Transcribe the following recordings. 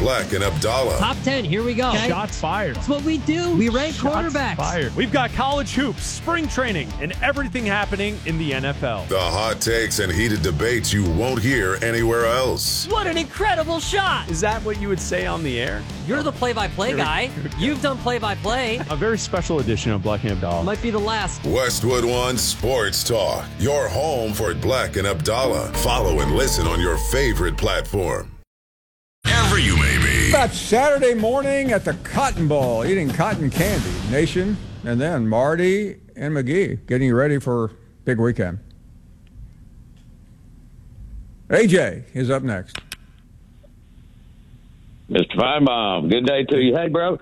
Black and Abdallah. Top 10, here we go. Okay. Shots fired. That's what we do. We rank quarterbacks. Fired. We've got college hoops, spring training, and everything happening in the NFL. The hot takes and heated debates you won't hear anywhere else. What an incredible shot. Is that what you would say on the air? You're the play-by-play guy. You've done play-by-play. A very special edition of Black and Abdallah. Might be the last. Westwood One Sports Talk. Your home for Black and Abdallah. Follow and listen on your favorite platform. Wherever you may be. About Saturday morning at the Cotton Bowl, eating cotton candy. Nation, and then Marty and McGee getting you ready for big weekend. AJ is up next. Mr. Feinbaum, good day to you. Hey, bro,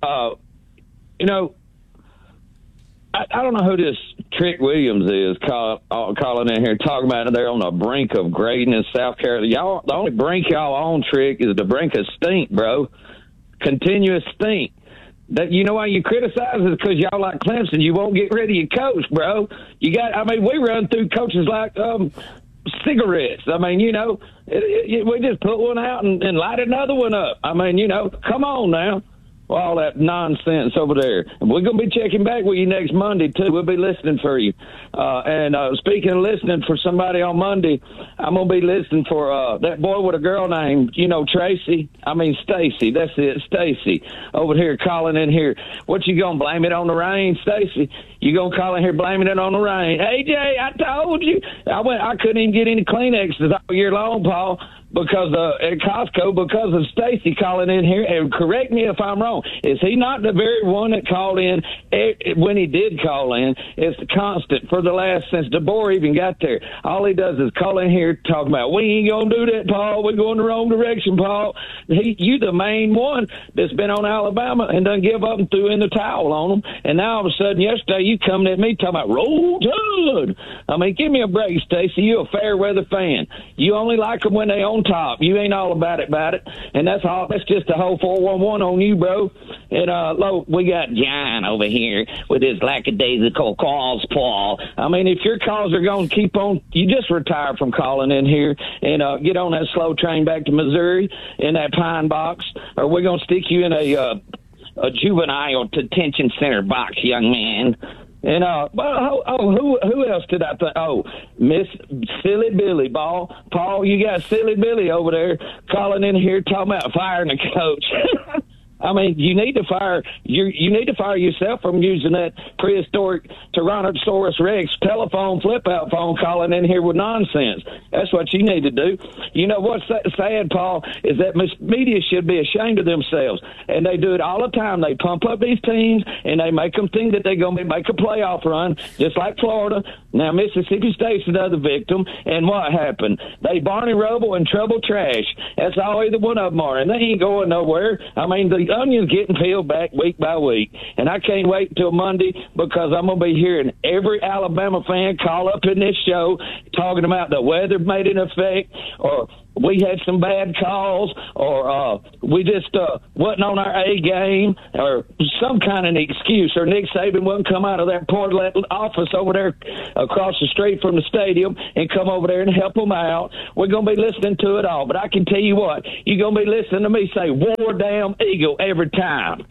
I don't know who this Trick Williams is calling in here talking about it. They're on the brink of greatness, South Carolina. Y'all, the only brink y'all on, Trick, is the brink of stink, bro. Continuous stink. That, you know why you criticize is because y'all like Clemson. You won't get rid of your coach, bro. We run through coaches like cigarettes. I mean, we just put one out and light another one up. I mean, come on now. All that nonsense over there. And we're going to be checking back with you next Monday, too. We'll be listening for you. And speaking of listening for somebody on Monday, I'm going to be listening for that boy with a girl named, Stacy. That's it, Stacy, over here calling in here. What, you going to blame it on the rain, Stacy? You going to call in here blaming it on the rain? AJ, I told you. I couldn't even get any Kleenexes all year long, Paul, because at Costco, because of Stacy calling in here. And correct me if I'm wrong. Is he not the very one that called in when he did call in? It's the constant for the since DeBoer even got there. All he does is call in here talking about, we ain't going to do that, Paul. We're going the wrong direction, Paul. You the main one that's been on Alabama and done give up and threw in the towel on them. And now all of a sudden yesterday you coming at me talking about Roll Tide. I mean, give me a break, Stacy. You a fair weather fan. You only like them when they on top. You ain't all about it. And that's all. That's just the whole 411 on you, bro. And we got John over here with his lackadaisical calls, Paul. I mean, if your calls are going to keep on, you just retire from calling in here and get on that slow train back to Missouri in that pine box, or we're going to stick you in a juvenile detention center box, young man. And who else did I think? Oh, Miss Silly Billy, Paul, you got Silly Billy over there calling in here talking about firing the coach. I mean, you need to fire yourself from using that prehistoric Tyrannosaurus Rex telephone flip-out phone calling in here with nonsense. That's what you need to do. You know what's sad, Paul, is that media should be ashamed of themselves, and they do it all the time. They pump up these teams, and they make them think that they're going to make a playoff run, just like Florida. Now, Mississippi State's another victim, and what happened? They Barney Rubble and Trouble Trash. That's all either one of them are, and they ain't going nowhere. I mean, the onion's getting peeled back week by week, and I can't wait until Monday because I'm going to be hearing every Alabama fan call up in this show talking about the weather made an effect, or we had some bad calls, or we just wasn't on our A game, or some kind of an excuse, or Nick Saban wouldn't come out of that Portland office over there across the street from the stadium and come over there and help them out. We're going to be listening to it all, but I can tell you what, you're going to be listening to me say, "War damn Eagle" every time.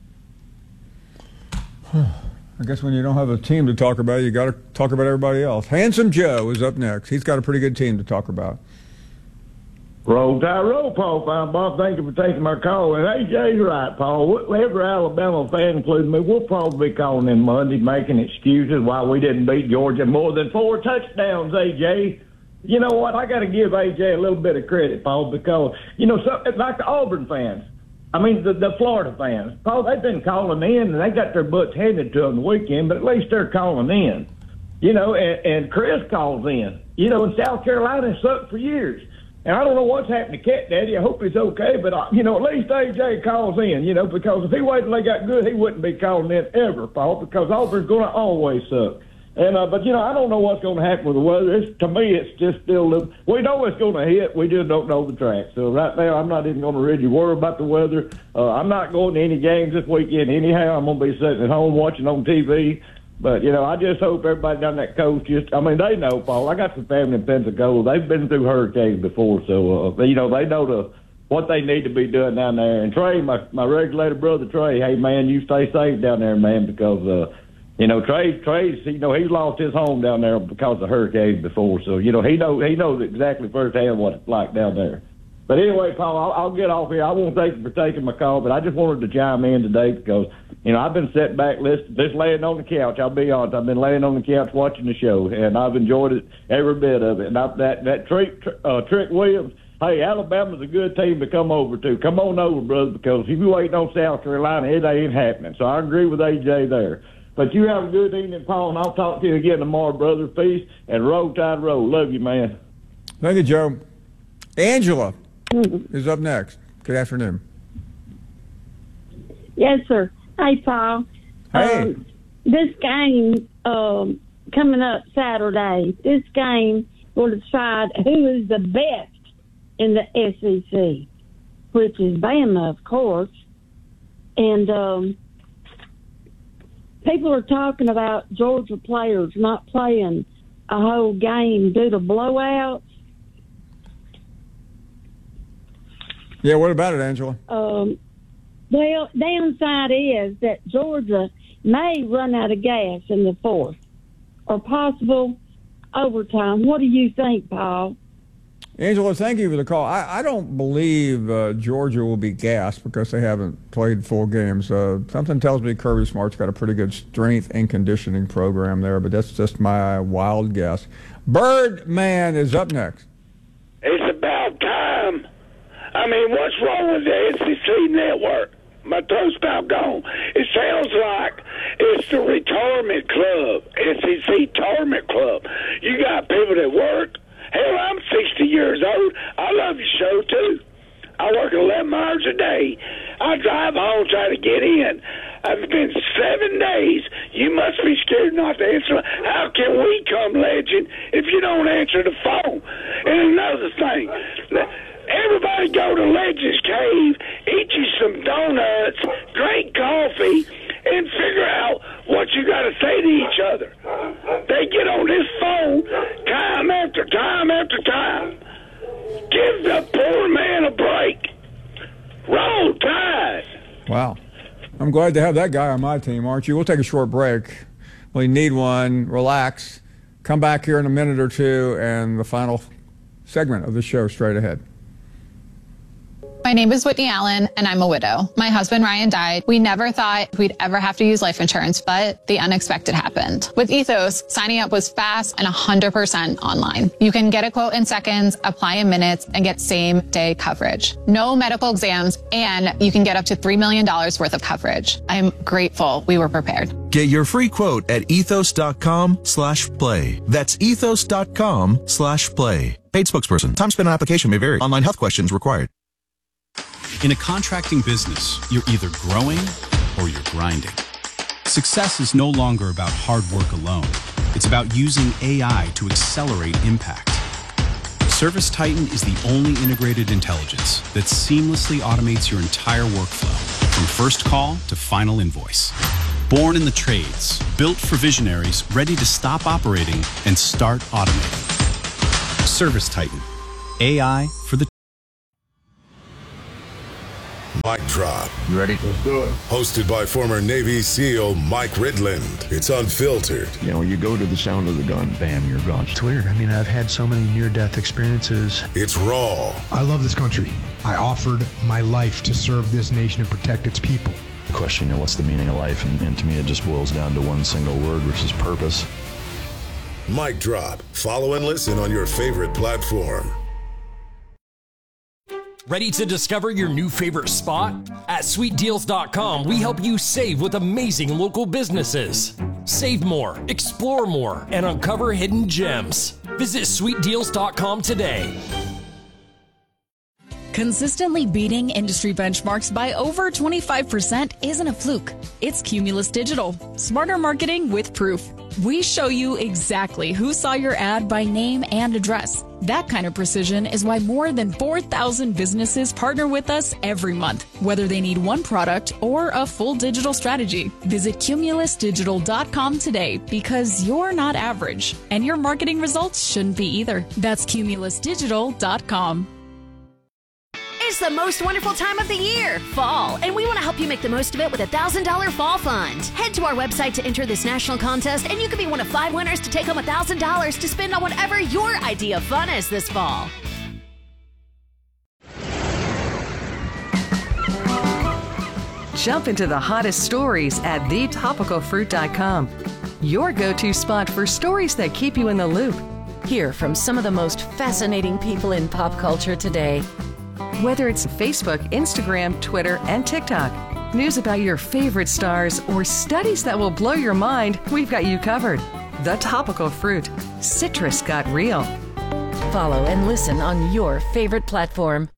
I guess when you don't have a team to talk about, you got to talk about everybody else. Handsome Joe is up next. He's got a pretty good team to talk about. Roll Tide, roll, Paul Feinbaum. Thank you for taking my call. And AJ's right, Paul. Every Alabama fan, including me, we'll probably be calling in Monday, making excuses why we didn't beat Georgia more than 4 touchdowns, AJ. You know what? I got to give AJ a little bit of credit, Paul, because, like the Auburn fans. I mean, the Florida fans. Paul, they've been calling in, and they got their butts handed to them the weekend, but at least they're calling in. And Chris calls in. And South Carolina sucked for years. And I don't know what's happened to Cat Daddy. I hope he's okay. But, at least AJ calls in, because if he waited till they got good, he wouldn't be calling in ever, Paul, because Auburn's going to always suck. And but, I don't know what's going to happen with the weather. To me, it's just still we know it's going to hit. We just don't know the track. So right now, I'm not even going to really worry about the weather. I'm not going to any games this weekend anyhow. I'm going to be sitting at home watching on TV. But, I just hope everybody down that coast they know, Paul. I got some family in Pensacola. They've been through hurricanes before, so, they know what they need to be doing down there. And Trey, my regulated brother Trey, hey, man, you stay safe down there, man, because, Trey's, he's lost his home down there because of hurricanes before. So, he knows exactly firsthand what it's like down there. But anyway, Paul, I'll get off here. I won't thank you for taking my call, but I just wanted to chime in today because, I've been sitting back listening, just laying on the couch. I'll be honest. I've been laying on the couch watching the show, and I've enjoyed it, every bit of it. And that Trick Williams, hey, Alabama's a good team to come over to. Come on over, brother, because if you waiting on South Carolina, it ain't happening. So I agree with AJ there. But you have a good evening, Paul, and I'll talk to you again tomorrow, brother. Peace, and roll, tide, roll. Love you, man. Thank you, Joe. Angela is up next. Good afternoon. Yes, sir. Hey, Paul. Hey. This game coming up Saturday, this game will decide who is the best in the SEC, which is Bama, of course. And people are talking about Georgia players not playing a whole game due to blowouts. Yeah, what about it, Angela? Well, downside is that Georgia may run out of gas in the fourth or possible overtime. What do you think, Paul? Angela, thank you for the call. I don't believe Georgia will be gassed because they haven't played full games. Something tells me Kirby Smart's got a pretty good strength and conditioning program there, but that's just my wild guess. Birdman is up next. It's about time. I mean, what's wrong with the SEC network? My throat's about gone. It sounds like it's the retirement club, SEC retirement club. You got people that work. Hell, I'm 60 years old. I love your show, too. I work 11 hours a day. I drive home trying to get in. It's been 7 days. You must be scared not to answer. How can we come, legend, if you don't answer the phone? And another thing, everybody go to Legends Cave, eat you some donuts, drink coffee, and figure out what you got to say to each other. They get on this phone time after time after time. Give the poor man a break. Roll Tide. Wow. I'm glad to have that guy on my team, aren't you? We'll take a short break. We need one. Relax. Come back here in a minute or two, and the final segment of the show straight ahead. My name is Whitney Allen, and I'm a widow. My husband, Ryan, died. We never thought we'd ever have to use life insurance, but the unexpected happened. With Ethos, signing up was fast and 100% online. You can get a quote in seconds, apply in minutes, and get same-day coverage. No medical exams, and you can get up to $3 million worth of coverage. I'm grateful we were prepared. Get your free quote at ethos.com/play. That's ethos.com/play. Paid spokesperson. Time spent on application may vary. Online health questions required. In a contracting business, you're either growing or you're grinding. Success is no longer about hard work alone. It's about using AI to accelerate impact. ServiceTitan is the only integrated intelligence that seamlessly automates your entire workflow, from first call to final invoice. Born in the trades, built for visionaries ready to stop operating and start automating. ServiceTitan, AI for the Mic Drop. You ready? Let's do it. Hosted by former Navy SEAL Mike Ridland. It's unfiltered. You know, you go to the sound of the gun, bam, you're gone. It's weird. I mean, I've had so many near-death experiences. It's raw. I love this country. I offered my life to serve this nation and protect its people. The question, what's the meaning of life? And to me, it just boils down to one single word, which is purpose. Mic Drop. Follow and listen on your favorite platform. Ready to discover your new favorite spot? At SweetDeals.com, we help you save with amazing local businesses. Save more, explore more, and uncover hidden gems. Visit SweetDeals.com today. Consistently beating industry benchmarks by over 25% isn't a fluke. It's Cumulus Digital. Smarter marketing with proof. We show you exactly who saw your ad by name and address. That kind of precision is why more than 4,000 businesses partner with us every month, whether they need one product or a full digital strategy. Visit CumulusDigital.com today because you're not average, and your marketing results shouldn't be either. That's CumulusDigital.com. It's is the most wonderful time of the year, fall, and we want to help you make the most of it with a $1,000 fall fund. Head to our website to enter this national contest, and you could be one of 5 winners to take home $1,000 to spend on whatever your idea of fun is this fall. Jump into the hottest stories at thetopicalfruit.com. Your go-to spot for stories that keep you in the loop. Hear from some of the most fascinating people in pop culture today. Whether it's Facebook, Instagram, Twitter, and TikTok, news about your favorite stars, or studies that will blow your mind, we've got you covered. The Topical Fruit. Citrus got real. Follow and listen on your favorite platform.